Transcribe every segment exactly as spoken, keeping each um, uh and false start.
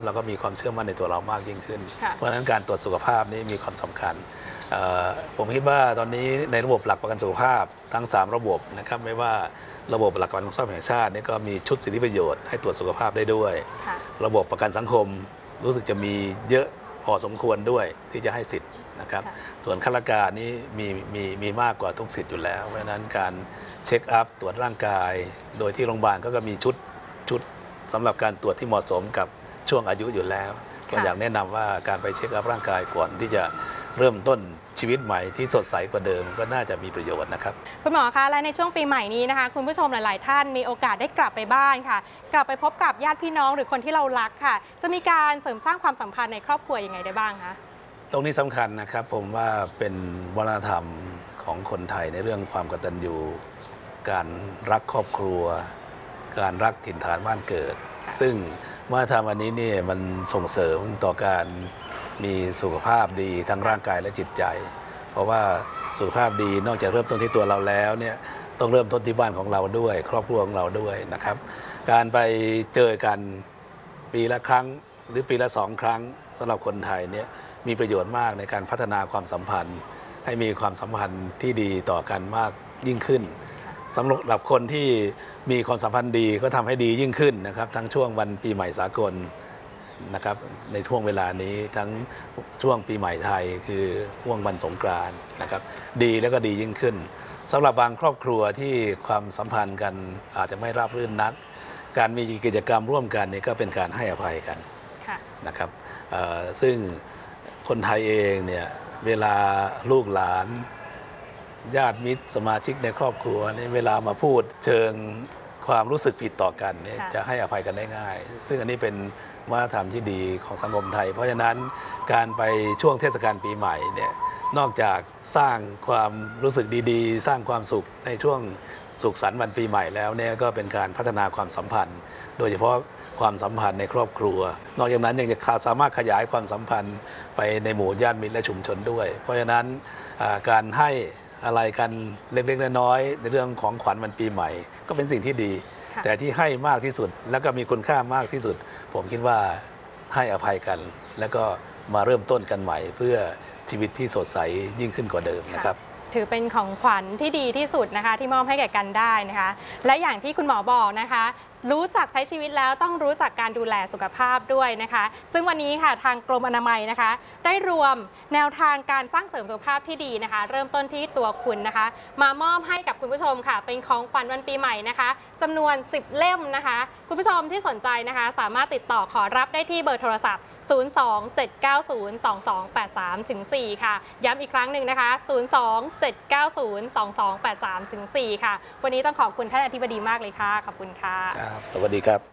เราก็มีความเชื่อมั่นในตัวเรามากยิ่งขึ้นเพราะฉะนั้นการตรวจสุขภาพนี้มีความสำคัญผมคิดว่าตอนนี้ในระบบหลักประกันสุขภาพทั้งสามระบบนะครับไม่ว่าระบบหลักประกันสุขภาพแห่งชาตินี่ก็มีชุดสิทธิประโยชน์ให้ตรวจสุขภาพได้ด้วยระบบประกันสังคมรู้สึกจะมีเยอะพอสมควรด้วยที่จะให้สิทธิ์นะครับส่วนข้าราชการนี้มีมีมีมากกว่าทุกสิทธิ์อยู่แล้วเพราะฉะนั้นการเช็คอัพตรวจร่างกายโดยที่โรงพยาบาลก็มีชุดชุดสำหรับการตรวจที่เหมาะสมกับช่วงอายุอยู่แล้วก็อยากแนะนำว่าการไปเช็คอัพร่างกายก่อนที่จะเริ่มต้นชีวิตใหม่ที่สดใสกว่าเดิมก็น่าจะมีประโยชน์นะครับคุณหมอคะและในช่วงปีใหม่นี้นะคะคุณผู้ชมหลายๆท่านมีโอกาสได้กลับไปบ้านค่ะกลับไปพบกับญาติพี่น้องหรือคนที่เรารักค่ะจะมีการเสริมสร้างความสัมพันธ์ในครอบครัวยังไงได้บ้างคะตรงนี้สำคัญนะครับผมว่าเป็นวัฒนธรรมของคนไทยในเรื่องความกตัญญูการรักครอบครัวการรักถิ่นฐานบ้านเกิดซึ่งวัฒนธรรมอันนี้เนี่ยมันส่งเสริมต่อการมีสุขภาพดีทั้งร่างกายและจิตใจเพราะว่าสุขภาพดีนอกจากเริ่มต้นที่ตัวเราแล้วเนี่ยต้องเริ่มต้นที่บ้านของเราด้วยครอบครัวของเราด้วยนะครับการไปเจอกันปีละครั้งหรือปีละสองครั้งสำหรับคนไทยเนี่ยมีประโยชน์มากในการพัฒนาความสัมพันธ์ให้มีความสัมพันธ์ที่ดีต่อกันมากยิ่งขึ้นสำหรับคนที่มีความสัมพันธ์ดีก็ทำให้ดียิ่งขึ้นนะครับทั้งช่วงวันปีใหม่สากลนะครับในช่วงเวลานี้ทั้งช่วงปีใหม่ไทยคือช่วงวันสงกรานต์นะครับดีแล้วก็ดียิ่งขึ้นสำหรับบางครอบครัวที่ความสัมพันธ์กันอาจจะไม่ราบรื่นนักการมีกิจกรรมร่วมกันนี่ก็เป็นการให้อภัยกันนะครับซึ่งคนไทยเองเนี่ยเวลาลูกหลานญาติมิตรสมาชิกในครอบครัวนี่เวลามาพูดเชิงความรู้สึกผิดต่อกันเนี่ยจะให้อภัยกันได้ง่ายซึ่งอันนี้เป็นวัฒนธรรมที่ดีของสังคมไทยเพราะฉะนั้นการไปช่วงเทศกาลปีใหม่เนี่ยนอกจากสร้างความรู้สึกดีๆสร้างความสุขในช่วงสุขสันต์วันปีใหม่แล้วเนี่ยก็เป็นการพัฒนาความสัมพันธ์โดยเฉพาะความสัมพันธ์ในครอบครัวนอกจากนั้นยังจะสามารถขยายความสัมพันธ์ไปในหมู่ญาติมิตรและชุมชนด้วยเพราะฉะนั้นการให้อะไรกันเล็กๆน้อยๆในเรื่องของขวัญวันปีใหม่ก็เป็นสิ่งที่ดีแต่ที่ให้มากที่สุดแล้วก็มีคุณค่ามากที่สุดผมคิดว่าให้อภัยกันแล้วก็มาเริ่มต้นกันใหม่เพื่อชีวิตที่สดใสยิ่งขึ้นกว่าเดิมนะครับถือเป็นของขวัญที่ดีที่สุดนะคะที่มอบให้แก่กันได้นะคะและอย่างที่คุณหมอบอกนะคะรู้จักใช้ชีวิตแล้วต้องรู้จักการดูแลสุขภาพด้วยนะคะซึ่งวันนี้ค่ะทางกรมอนามัยนะคะได้รวมแนวทางการสร้างเสริมสุขภาพที่ดีนะคะเริ่มต้นที่ตัวคุณนะคะมามอบให้กับคุณผู้ชมค่ะเป็นของขวัญวันปีใหม่นะคะจำนวนสิบเล่มนะคะคุณผู้ชมที่สนใจนะคะสามารถติดต่อขอรับได้ที่เบอร์โทรศัพท์ศูนย์ สอง เจ็ด เก้า ศูนย์ สอง สอง แปด สาม ถึง สี่ ค่ะย้ำอีกครั้งหนึ่งนะคะศูนย์ สอง เจ็ด เก้า ศูนย์ สอง สอง แปด สาม ถึง สี่ ค่ะวันนี้ต้องขอบคุณท่านอธิบดีมากเลยค่ะขอบคุณค่ะครับสวัสดีครับ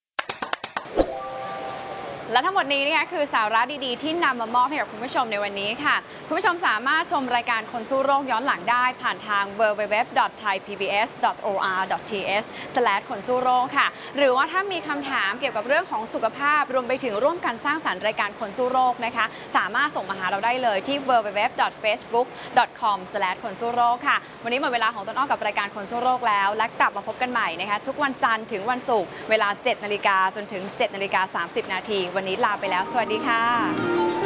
และทั้งหมดนี้นะคะคือสาระดีๆที่นำมามอบให้กับคุณผู้ชมในวันนี้ค่ะคุณผู้ชมสามารถชมรายการคนสู้โรคย้อนหลังได้ผ่านทาง ดับเบิลยู ดับเบิลยู ดับเบิลยู ดอท ไทย พี บี เอส ดอท โอ อาร์ ดอท ที เอช สแลช คนสู้โรคค่ะหรือว่าถ้ามีคำถามเกี่ยวกับเรื่องของสุขภาพรวมไปถึงร่วมกันสร้างสรรค์รายการคนสู้โรคนะคะสามารถส่งมาหาเราได้เลยที่ ดับเบิลยู ดับเบิลยู ดับเบิลยู ดอท เฟซบุ๊ก ดอท คอม สแลช คนสู้โรคค่ะวันนี้หมดเวลาของต้นอ้อกับรายการคนสู้โรคแล้วและกลับมาพบกันใหม่นะคะทุกวันจันทร์ถึงวันศุกร์เวลา เจ็ดนาฬิกาจนถึง เจ็ดนาฬิกาสามสิบนาทีวันนี้ลาไปแล้วสวัสดีค่ะ